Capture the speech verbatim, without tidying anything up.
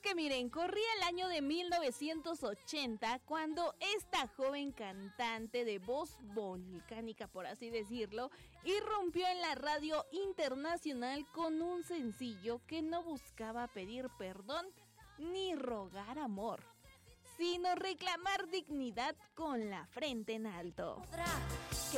que miren, corría el año de mil novecientos ochenta cuando esta joven cantante de voz volcánica, por así decirlo, irrumpió en la radio internacional con un sencillo que no buscaba pedir perdón ni rogar amor, sino reclamar dignidad con la frente en alto.